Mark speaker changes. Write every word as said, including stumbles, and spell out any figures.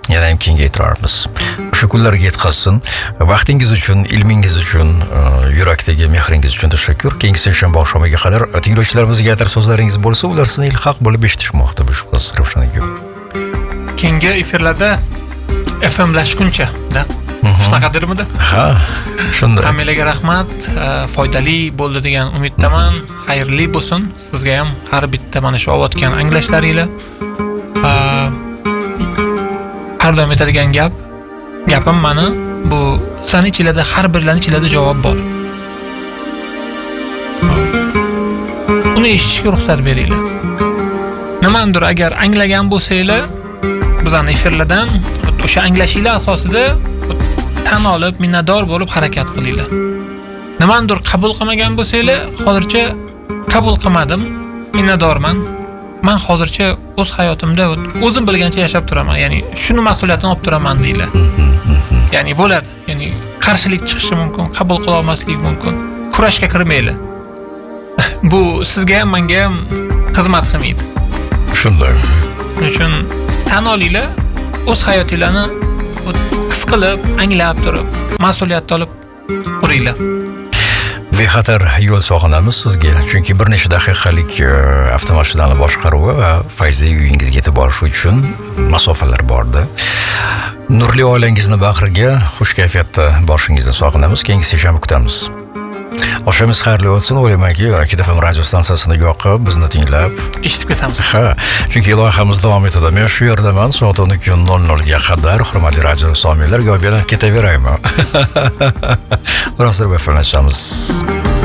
Speaker 1: yana ham kengaytiramiz. O'sha kunlarga yetkazsin. Vaqtingiz uchun, ilmingiz uchun, yurakdagi mehringiz uchun tashakkur. Keyingi seshanba oqshomiga qadar tinglovchilarimizga atar so'zlaringiz bo'lsa, ular sizni ilhaq bo'lib eshitishmoqda bu shubhasiz Ravshan aka.
Speaker 2: Keyingi efirlarda F M lashguncha da. Shunaqadirmidi?
Speaker 1: Ha, shunday.
Speaker 2: Hammalarga rahmat, foydali bo'ldi degan umiddaman. Xayrli bo'lsin. Sizga ham har bitta mana shu olayotgan anglashlaringlar. Har doim aytadigan gap, gapim mani bu sani ichida har birlarning ichida javob bor. Uni eshitishga ruxsat beringlar. Nimandir agar anglagan bo'lsanglar, bizning efirlardan o'sha anglashinglar asosida tan olib, minnatdor bo'lib harakat qilinglar. Nimandir qabul qilmagan bo'lsanglar, hozircha qabul qilmadim, minnatdorman. Men hozircha o'z hayotimda o'zim bilgancha yashab turaman. Ya'ni shuni mas'uliyatini olib turaman deylar. Ya'ni bo'ladi. Ya'ni qarshilik chiqishi mumkin, qabul qila olmaslik mumkin. Kurashga kirmaylar. Bu sizga ham, menga ham xizmat qilmaydi.
Speaker 1: Shunday.
Speaker 2: Shuning uchun tan olinglar, o'z hayotinglarni his qilib, anglab turib, mas'uliyat olib quringlar.
Speaker 1: Bexatar yo'l sog'inamiz sizga, chunki bir necha daqiqalik avtomashinani boshqaruvi va fayzli uyingizga yetib borish uchun masofalar bordi. Nurli oilangizni bag'riga xush kayfiyatda borishingizni sog'inamiz. Keyingi seshanba kutamiz. Oqshomingiz xayrli o'tsin. O'ylaymanki, Akit F M radio stansiyasini yoqib, bizni tinglab
Speaker 2: eshitib ketamiz.
Speaker 1: Ha, chunki loyihamiz davom etadi. Men shu yerdaman soat o'n ikki nol nol ga qadar. Hurmatli radio somiylar, yo'q yana ketaverayman. Biroz faxrlanamiz.